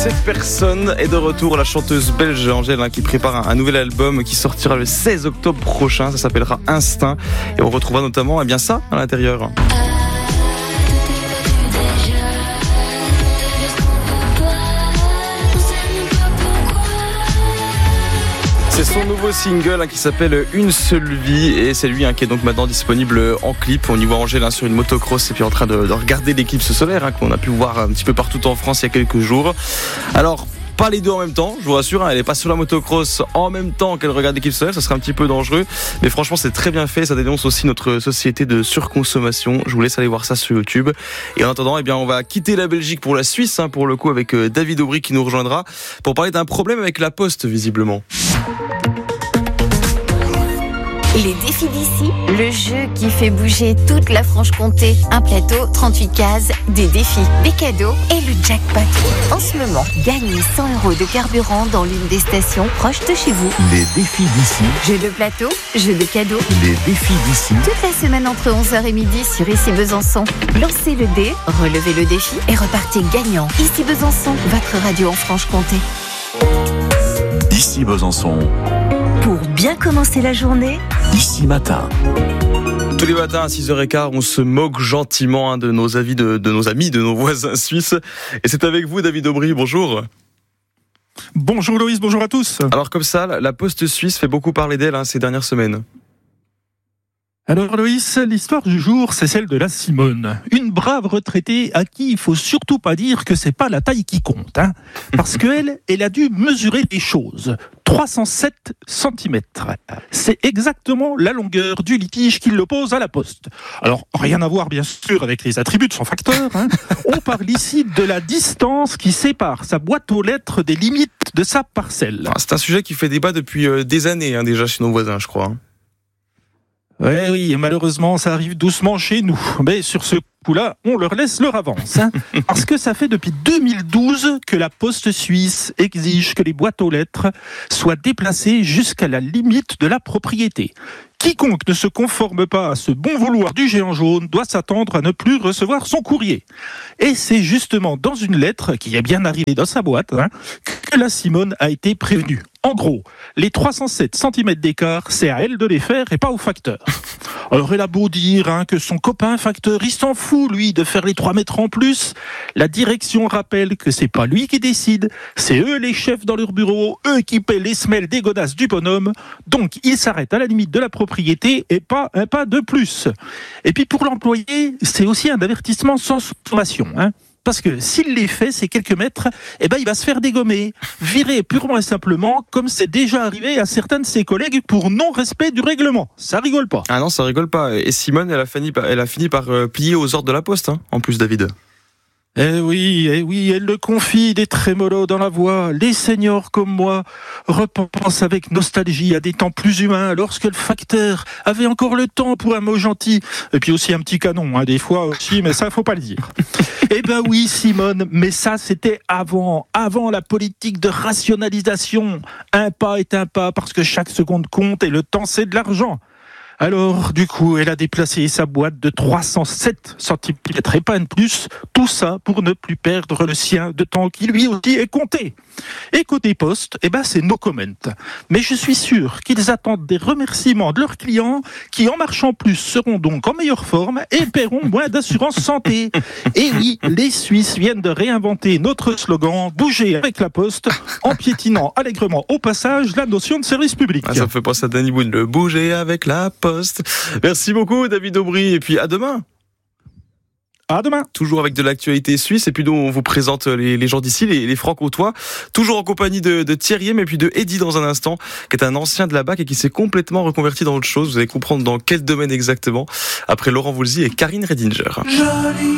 Cette personne est de retour, la chanteuse belge Angèle, qui prépare un nouvel album qui sortira le 16 octobre prochain. Ça s'appellera Instinct et on retrouvera notamment ça à l'intérieur. C'est son nouveau single qui s'appelle Une seule vie et c'est lui qui est donc maintenant disponible en clip. On y voit Angèle sur une motocross et puis en train de regarder l'éclipse solaire qu'on a pu voir un petit peu partout en France il y a quelques jours. Alors pas les deux en même temps, je vous rassure, elle est pas sur la motocross en même temps qu'elle regarde l'équipe solaire, ça serait un petit peu dangereux, mais franchement c'est très bien fait, ça dénonce aussi notre société de surconsommation. Je vous laisse aller voir ça sur YouTube. Et en attendant, on va quitter la Belgique pour la Suisse, pour le coup avec David Aubry qui nous rejoindra pour parler d'un problème avec la Poste visiblement. Les défis d'ici, le jeu qui fait bouger toute la Franche-Comté. Un plateau, 38 cases, des défis, des cadeaux et le jackpot. En ce moment, gagnez 100 € de carburant dans l'une des stations proches de chez vous. Les défis d'ici. Jeu de plateau, jeu de cadeaux. Les défis d'ici. Toute la semaine entre 11h et midi sur Ici Besançon. Lancez le dé, relevez le défi et repartez gagnant. Ici Besançon, votre radio en Franche-Comté. Ici Besançon. Pour bien commencer la journée, Ici Matin. Tous les matins à 6h15, on se moque gentiment de nos avis, de nos amis, de nos voisins suisses. Et c'est avec vous, David Aubry, bonjour. Bonjour Loïs, bonjour à tous. Alors comme ça, la Poste suisse fait beaucoup parler d'elle ces dernières semaines. Alors Loïs, l'histoire du jour, c'est celle de la Simone. Une brave retraitée à qui il faut surtout pas dire que c'est pas la taille qui compte. Parce qu'elle a dû mesurer des choses. 307 cm. C'est exactement la longueur du litige qui l'oppose à la Poste. Alors, rien à voir bien sûr avec les attributs de son facteur. On parle ici de la distance qui sépare sa boîte aux lettres des limites de sa parcelle. C'est un sujet qui fait débat depuis des années déjà chez nos voisins, je crois. Oui, et malheureusement, ça arrive doucement chez nous. Mais sur ce coup-là, on leur laisse leur avance. Parce que ça fait depuis 2012 que la Poste suisse exige que les boîtes aux lettres soient déplacées jusqu'à la limite de la propriété. Quiconque ne se conforme pas à ce bon vouloir du géant jaune doit s'attendre à ne plus recevoir son courrier. Et c'est justement dans une lettre qui est bien arrivée dans sa boîte que la Simone a été prévenue. En gros, les 307 cm d'écart, c'est à elle de les faire et pas au facteur. Alors elle a beau dire que son copain facteur, il s'en fout lui de faire les 3 mètres en plus. La direction rappelle que c'est pas lui qui décide, c'est eux les chefs dans leur bureau, eux qui paient les semelles des godasses du bonhomme. Donc il s'arrête à la limite de la propriété et pas un pas de plus. Et puis pour l'employé, c'est aussi un avertissement sans sommation. Parce que s'il les fait, ces quelques mètres, il va se faire dégommer, virer purement et simplement, comme c'est déjà arrivé à certains de ses collègues pour non-respect du règlement. Ça rigole pas. Ah non, ça rigole pas. Et Simone, elle a fini par plier aux ordres de la Poste, en plus, David. Eh oui, elle le confie, des trémolos dans la voix. Les seniors comme moi repensent avec nostalgie à des temps plus humains, lorsque le facteur avait encore le temps pour un mot gentil. Et puis aussi un petit canon, des fois aussi, mais ça, faut pas le dire. Oui, Simone, mais ça, c'était avant la politique de rationalisation. Un pas est un pas, parce que chaque seconde compte et le temps, c'est de l'argent. Alors, du coup, elle a déplacé sa boîte de 307 cm et pas de plus, tout ça pour ne plus perdre le sien de temps qui lui aussi est compté. Et côté Poste, c'est no comment. Mais je suis sûr qu'ils attendent des remerciements de leurs clients qui, en marchant plus, seront donc en meilleure forme et paieront moins d'assurance santé. Et oui, les Suisses viennent de réinventer notre slogan « Bouger avec la Poste » en piétinant allègrement au passage la notion de service public. Ça me fait penser à Danny Boone, le « Bouger avec la Poste ». Merci beaucoup David Aubry et puis à demain. À demain. Toujours avec de l'actualité suisse et puis nous on vous présente les gens d'ici, les francs-comtois, toujours en compagnie de Thierry mais puis de Eddy dans un instant, qui est un ancien de la BAC et qui s'est complètement reconverti dans autre chose. Vous allez comprendre dans quel domaine exactement après Laurent Voulzy et Karine Redinger.